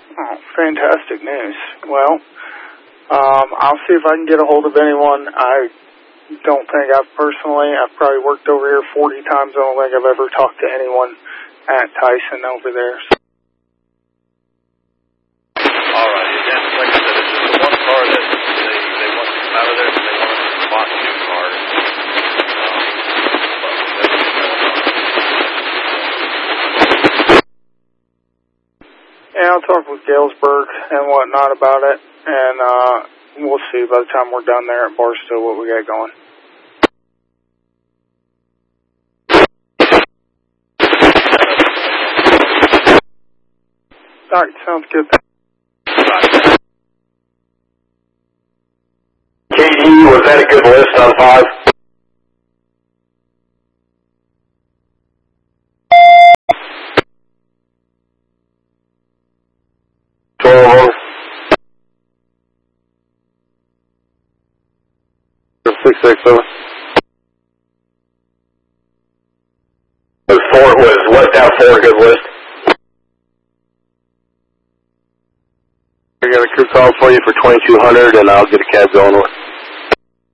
Oh, fantastic news. Well, I'll see if I can get a hold of anyone. I don't think I've probably worked over here 40 times. I don't think I've ever talked to anyone at Tyson over there. All right. Again, like I said, it's just the one car that they want to come out of there, but they want to spot two cars. Yeah, I'll talk with Galesburg and whatnot about it, and we'll see by the time we're done there at Barstow what we got going. All right, sounds good. KD, was that a good list on 5? Was West Out 4 a good list? I got a crew call for you for 2200, and I'll get a cab going with.